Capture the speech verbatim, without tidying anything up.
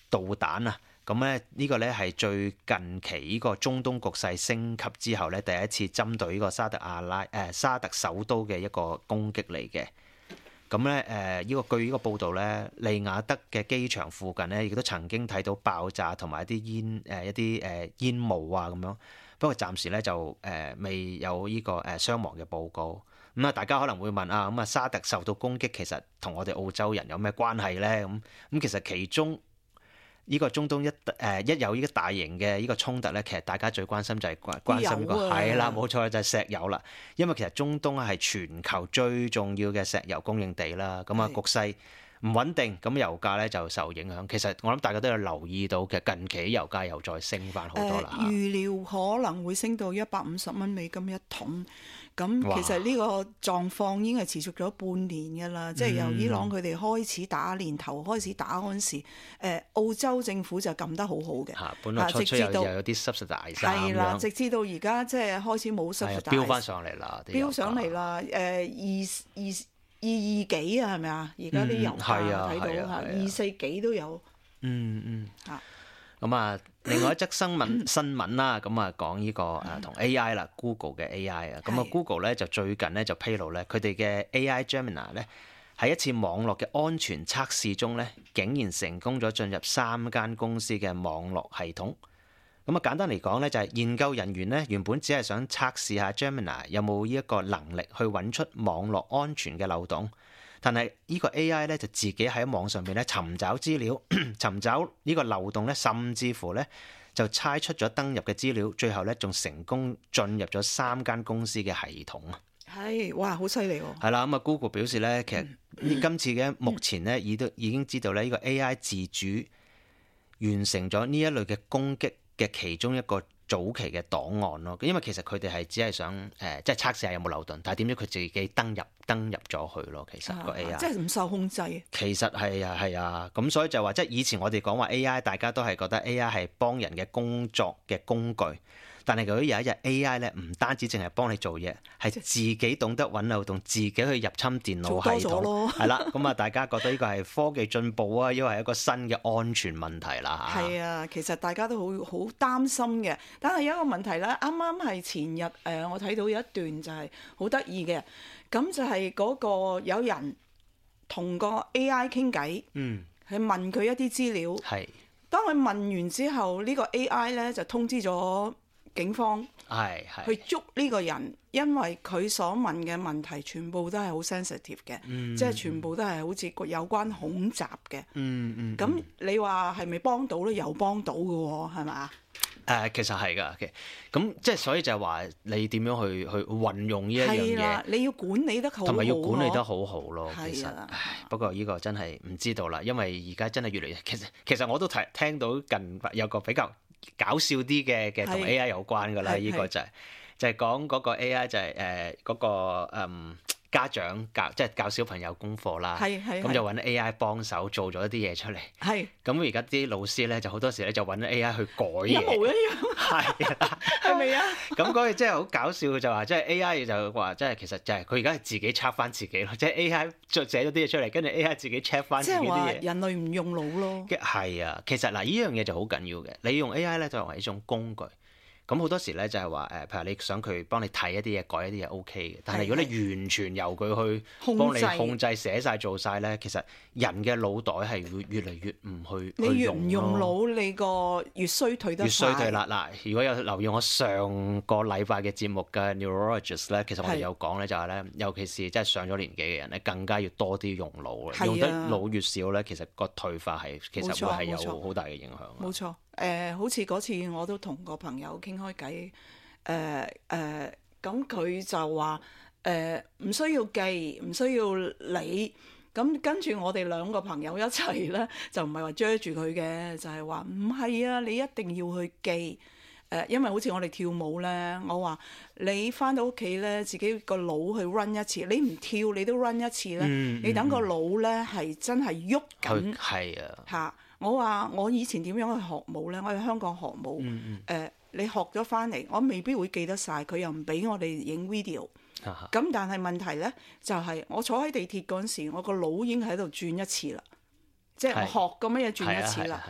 導彈啊。咁咧呢個咧係最近期呢個中東局勢升級之後咧第一次針對呢個沙特阿拉誒、呃、沙特首都嘅一個攻擊嚟嘅。咁咧誒呢個據呢個報道咧，利雅得嘅機場附近咧亦都曾經睇到爆炸同埋一啲煙誒、呃、一啲誒煙霧啊咁樣。不過暫時咧就誒、呃、未有呢個誒傷亡嘅報告。咁啊，大家可能會問啊，咁啊沙特受到攻擊，其實同我哋澳洲人有咩關係咧？咁咁其實其中呢個中東一誒、呃、一有呢個大型嘅呢個衝突咧，其實大家最關心就係關關心個係啦，冇錯就係石油啦。因為其實中東係全球最重要嘅石油供應地啦。咁啊局勢唔穩定，咁油價咧就受影響。其實我諗大家都有留意到嘅，近期油價又再升翻好多啦。 呃、預料可能會升到一百五十蚊美金一桶。咁其實呢個狀況已經係持續咗半年㗎啦，即係由伊朗佢哋開始打年頭開始打嗰陣時，誒澳洲政府就撳得好好嘅， 嚇，本來初初又又有啲 subsidize 係啦，直至到而家即係開始冇 subsidize，飆翻上嚟啦， 飆上嚟啦，誒二二二二幾啊，係咪啊？而家啲油價睇到嚇二四幾都有， 嗯嗯嚇。 咁啊，另外一則新聞新聞啦，咁啊講呢個誒同 A I 啦 ，Google 嘅 A I 啊，咁啊 Google 咧就最近咧就披露咧，佢哋嘅 A I Gemini 咧喺一次網絡嘅安全測試中咧，竟然成功咗進入三間公司嘅網絡系統。咁啊簡單嚟講咧，就係研究人員咧原本只係想測試下 Gemini 有冇呢一個能力去揾出網絡安全嘅漏洞。但係呢個 A I 咧就自己喺網上邊咧尋找資料，尋找呢個漏洞咧，甚至乎咧就猜出咗登入嘅資料，最後咧仲成功進入咗三間公司嘅系統啊！ 係，哇，好犀利喎！ 係啦，咁啊 Google 表示咧，其實今次嘅目前咧已都已經知道咧，呢個 A I 自主完成咗呢一類嘅攻擊嘅其中一個早期嘅檔案咯，因為其實佢哋係只係想誒、呃，即係測試下有冇漏洞，但係點知佢自己登入登入咗去咯。其實個 A I、啊、 即係唔受控制。 其實係啊係啊，咁所以就話即係以前我哋講話 A I， 大家都係覺得 A I 係幫人嘅工作嘅工具。但係如果有一日 A I 咧，唔單止淨係幫你做嘢，係自己懂得揾漏洞，自己去入侵電腦系統，係啦，咁啊，大家覺得呢個係科技進步啊，因為係一個新嘅安全問題啦嚇。 係啊，其實大家都好好擔心嘅。但係有一個問題咧，啱啱係前日誒、呃，我睇到有一段就係好得意嘅，咁就係嗰個有人同個 A I 傾偈，嗯，去問佢一啲資料，係。當佢問完之後，呢、呢個 A I 咧就通知咗警方係係去捉呢個人，因為佢所問嘅問題全部都係好 sensitive 嘅，嗯、即係全部都係好似有關恐襲嘅。嗯嗯。咁、嗯、你話係咪幫到咧？有幫到嘅喎，係咪？ 誒、呃，其實係㗎，嘅咁即係所以就係話你點樣去去運用呢一樣嘢？ 你要管理得好， 同埋要管理得好好咯。其實，唉，不過呢個真係唔知道啦，因為而家真係越嚟越，其實其實我都睇聽到近有個比較搞笑啲嘅嘅同 A I 有關㗎啦，呢個就係、是、就係、是、講嗰個 A I 就係誒嗰個嗯。家長教即係教小朋友功課啦，咁就揾 A I 幫手做咗一啲嘢出嚟。係咁而家啲老師咧就好多時咧就揾 A I 去改嘢，一模一樣。係啊，係咪啊？ 咁嗰個真係好搞笑，就話即係 A I 就話即係其實就係佢而家係自己 check 翻自己咯，即係 A I 就寫咗啲嘢出嚟，跟住 A I 自己 check 翻自己啲嘢。即係話人類唔用腦咯。係啊，其實嗱呢樣嘢就好緊要嘅，你用 A I 咧就係一種工具。咁好多時咧就係話誒，譬如你想佢幫你睇一啲嘢、改一啲嘢 O K 嘅，但係如果你完全由佢去幫你控制、寫晒、做晒咧，其實人嘅腦袋係會越嚟越唔去你越唔用腦，你個越衰退得快。越衰退啦！ 嗱，如果有留意我上個禮拜嘅節目嘅 Neurologist 咧，其實我哋有講咧就係咧，尤其是即係上咗年紀嘅人咧，更加要多啲用腦嘅，用得腦越少咧，其實個退化係其實會係有好大嘅影響。 冇錯。誒、呃，好似嗰次我都同個朋友傾開偈，誒、呃、誒，咁、呃、佢就話誒唔需要記，唔需要理，咁跟住我哋兩個朋友一齊咧，就唔係話追住佢嘅，就係話唔係啊，你一定要去記，誒、呃，因為好似我哋跳舞咧，我話你返到屋企咧，自己個腦去 run 一次，你唔跳你都 run 一次咧，嗯、你等個腦咧係真係喐緊，係啊嚇。我話我以前點樣去學舞咧？我喺香港學舞，誒、嗯嗯呃，你學咗翻嚟，我未必會記得晒。佢又唔俾我哋影 video。咁、啊、但係問題咧，就係、是、我坐喺地鐵嗰陣時，我個腦已經喺度轉一次啦，即係我學咁乜嘢轉一次啦。